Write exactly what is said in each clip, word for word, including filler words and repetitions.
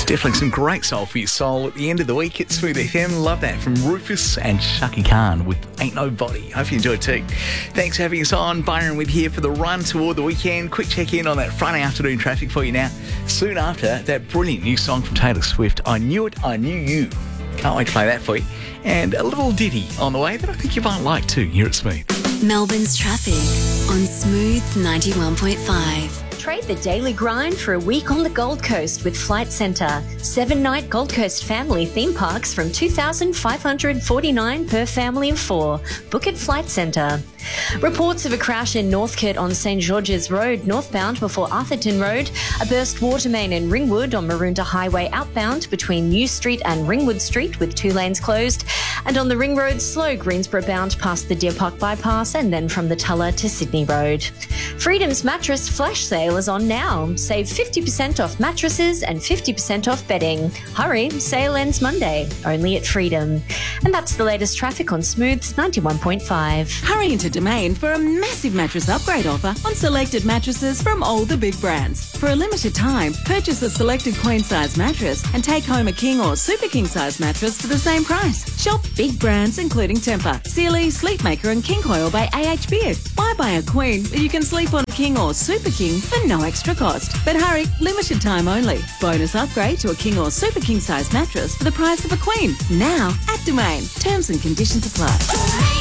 Definitely some great soul for your soul at the end of the week. It's Smooth F M. Love that from Rufus and Shaki Khan with Ain't Nobody. Hope you enjoyed too. Thanks for having us on. Byron with here for the run toward the weekend. Quick check in on that Friday afternoon traffic for you now. Soon after, that brilliant new song from Taylor Swift, I Knew It, I Knew You. Can't wait to play that for you. And a little ditty on the way that I think you might like too here at Smooth. Melbourne's traffic on Smooth ninety-one point five. Trade the daily grind for a week on the Gold Coast with Flight Centre. Seven-night Gold Coast family theme parks from two thousand five hundred forty-nine dollars per family of four. Book at Flight Centre. Reports of a crash in Northcote on St George's Road, northbound before Arthurton Road. A burst water main in Ringwood on Maroondah Highway outbound between New Street and Ringwood Street with two lanes closed. And on the Ring Road, slow Greensboro bound past the Deer Park bypass and then from the Tulla to Sydney Road. Freedom's mattress flash sale is on now. Save fifty percent off mattresses and fifty percent off bedding. Hurry, sale ends Monday, only at Freedom. And that's the latest traffic on Smooth's ninety-one point five. Hurry into Domain for a massive mattress upgrade offer on selected mattresses from all the big brands. For a limited time, purchase a selected queen size mattress and take home a king or super king size mattress for the same price. Shop big brands including Tempur, Sealy, Sleepmaker and King Coil by A H Beard. Why buy a queen if you can sleep on a king or super king for no extra cost? But hurry, limited time only. Bonus upgrade to a king or super king size mattress for the price of a queen. Now at Domain. Terms and conditions apply.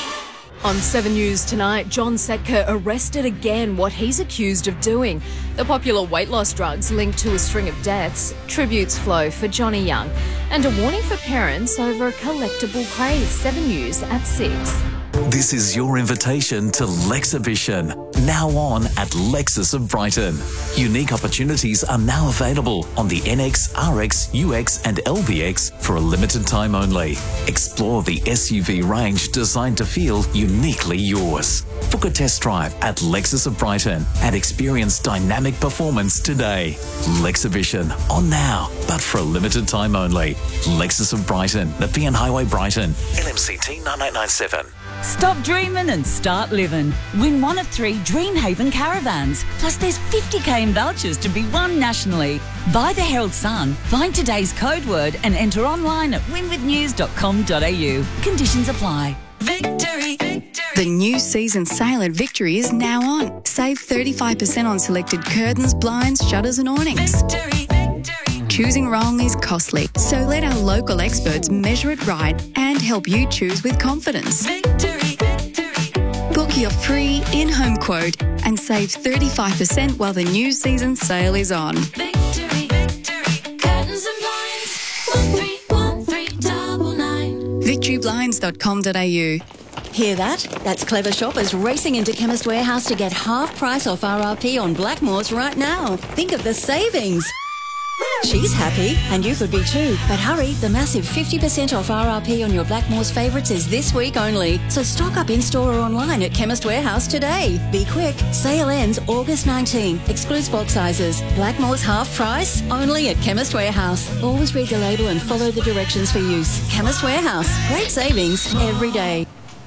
On seven News tonight, John Setka arrested again, what he's accused of doing. The popular weight loss drugs linked to a string of deaths, tributes flow for Johnny Young, and a warning for parents over a collectible craze. seven News at six. This is your invitation to Lexhibition, now on at Lexus of Brighton. Unique opportunities are now available on the N X, R X, U X and L B X for a limited time only. Explore the S U V range designed to feel uniquely yours. Book a test drive at Lexus of Brighton and experience dynamic performance today. Lexhibition, on now, but for a limited time only. Lexus of Brighton, Nepean Highway, Brighton, L M C T nine eight nine seven. Stop dreaming and start living. Win one of three Dreamhaven caravans. Plus there's fifty k in vouchers to be won nationally. Buy the Herald Sun, find today's code word and enter online at win with news dot com dot a u. Conditions apply. Victory, Victory. The new season sale at Victory is now on. Save thirty-five percent on selected curtains, blinds, shutters and awnings. Victory, Victory. Choosing wrong is costly, so let our local experts measure it right and help you choose with confidence. Victory, Victory. Book your free in-home quote and save thirty-five percent while the new season sale is on. Victory, Victory. Curtains and blinds. one three one three nine nine. victory blinds dot com dot a u. Hear that? That's clever shoppers racing into Chemist Warehouse to get half price off R R P on Blackmores right now. Think of the savings. She's happy, and you could be too. But hurry, the massive fifty percent off R R P on your Blackmores favourites is this week only. So stock up in-store or online at Chemist Warehouse today. Be quick. Sale ends August nineteenth. Excludes bulk sizes. Blackmores half price, only at Chemist Warehouse. Always read the label and follow the directions for use. Chemist Warehouse. Great savings every day.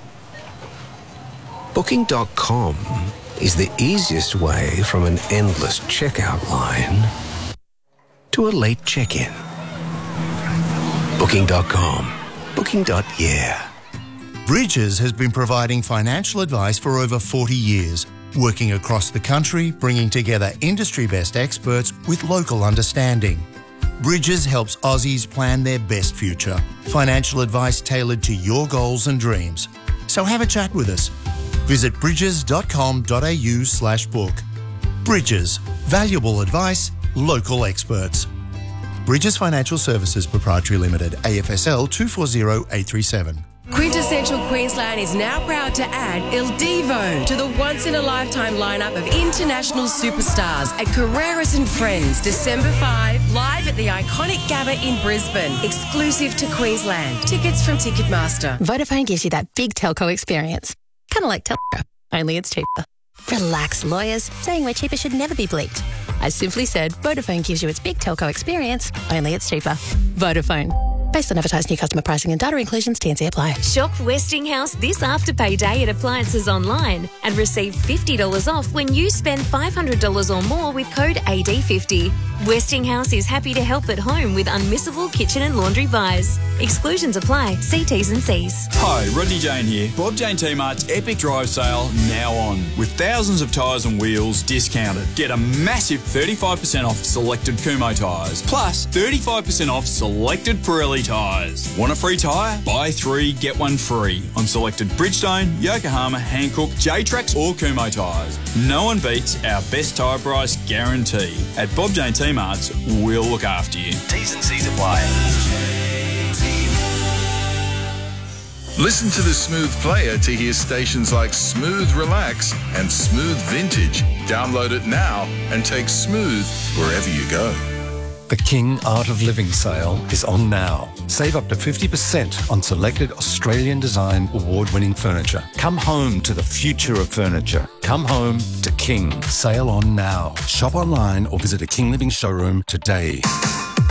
Booking dot com is the easiest way from an endless checkout line to a late check-in. Booking dot com. Booking. Yeah. Bridges has been providing financial advice for over forty years, working across the country, bringing together industry-best experts with local understanding. Bridges helps Aussies plan their best future. Financial advice tailored to your goals and dreams. So have a chat with us. Visit bridges dot com dot a u slash book. Bridges. Valuable advice, local experts. Bridges Financial Services Proprietary Limited, A F S L two four zero eight three seven. Quintessential Queensland is now proud to add Il Divo to the once-in-a-lifetime lineup of international superstars at Carreras and Friends, December fifth, live at the iconic Gabba in Brisbane, exclusive to Queensland. Tickets from Ticketmaster. Vodafone gives you that big telco experience. Kind of like Telstra, only it's cheaper. Relax, lawyers. Saying we're cheaper should never be bleeped. I simply said Vodafone gives you its big telco experience, only it's cheaper. Vodafone. Based on advertised new customer pricing and data inclusions, T N C apply. Shop Westinghouse this Afterpay Day at Appliances Online and receive fifty dollars off when you spend five hundred dollars or more with code A D fifty. Westinghouse is happy to help at home with unmissable kitchen and laundry buys. Exclusions apply. See T's and C's. Hi, Rodney Jane here. Bob Jane T-Mart's Epic Drive Sale now on. With thousands of tyres and wheels discounted. Get a massive thirty-five percent off selected Kumho tyres. Plus thirty-five percent off selected Pirelli tyres. Want a free tyre? Buy three, get one free on selected Bridgestone, Yokohama, Hankook, J-Trax or Kumho tyres. No one beats our best tyre price guarantee. At Bob Jane T-Mart's, we'll look after you. T's and C's apply. Listen to the Smooth Player to hear stations like Smooth Relax and Smooth Vintage. Download it now and take Smooth wherever you go. The King Art of Living sale is on now. Save up to fifty percent on selected Australian Design award-winning furniture. Come home to the future of furniture. Come home to King. Sale on now. Shop online or visit a King Living showroom today.